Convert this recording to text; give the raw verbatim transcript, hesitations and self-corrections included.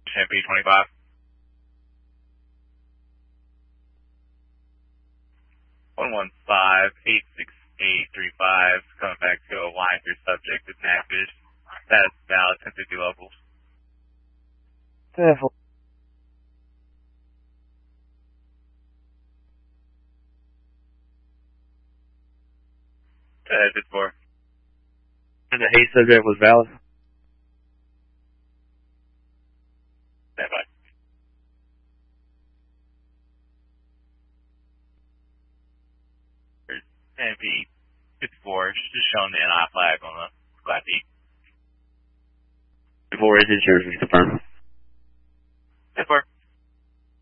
ten B twenty-five. one one five eight six eight three five, coming back to align your subject with Napfish. That's valid ten fifty locals. Careful. Uh, good four. And the hate subject was valid? Stand by. ten B fifty-four, just showing the N I flag on the Class E. Before his insurance is confirmed. ten four.